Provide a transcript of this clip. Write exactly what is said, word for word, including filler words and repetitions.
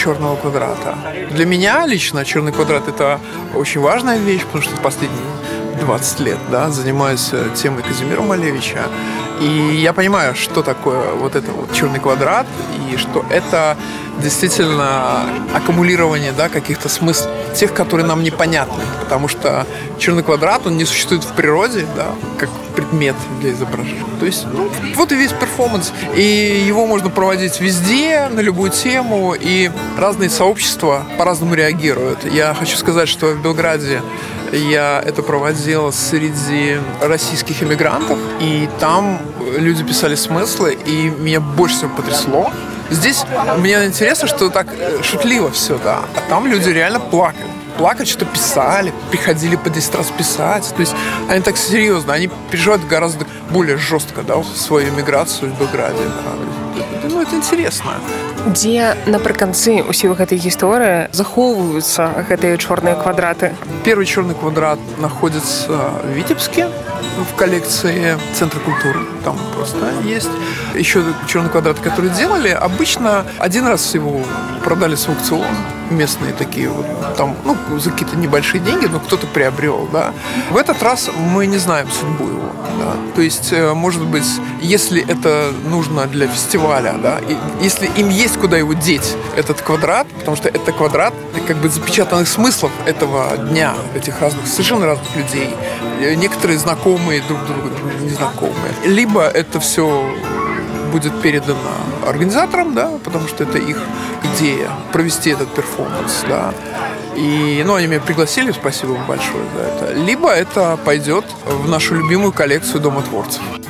черного квадрата. Для меня лично черный квадрат – это очень важная вещь, потому что последние двадцать лет, да, занимаюсь темой Казимира Малевича. И я понимаю, что такое вот это вот черный квадрат, и что это действительно аккумулирование, да, каких-то смыслов, тех, которые нам непонятны. Потому что черный квадрат, он не существует в природе, да, как предмет для изображения. То есть, ну, вот и весь перформанс. И его можно проводить везде, на любую тему, и разные сообщества по-разному реагируют. Я хочу сказать, что в Белграде я это проводил среди российских эмигрантов, и там люди писали смыслы, и меня больше всего потрясло. Здесь мне интересно, что так шутливо все, да, а там люди реально плакали. Плакали, что-то писали, приходили по десять раз писать. То есть они так серьезно, они переживают гораздо более жестко, да, свою эмиграцию в Белграде. Да. Ну, это интересно. Дзе напрыканцы ўсёй гэтай гісторыі захоўваюцца гэтыя чорныя квадраты? Первый черный квадрат находится в Витебске, в коллекции Центра культуры. Там просто есть еще черный квадрат, который делали. Обычно один раз его продали с аукциона. Местные такие вот, там, ну, за какие-то небольшие деньги, но кто-то приобрел, да. В этот раз мы не знаем судьбу его, да. То есть, может быть, если это нужно для фестиваля, да, и если им есть куда его деть, этот квадрат, потому что это квадрат как бы запечатанных смыслов этого дня, этих разных, совершенно разных людей. Некоторые знакомые друг другу, незнакомые. Либо это все будет передано организаторам, да, потому что это их идея провести этот перформанс, да. И, ну, они меня пригласили, спасибо им большое за это. Либо это пойдет в нашу любимую коллекцию Дома творцев.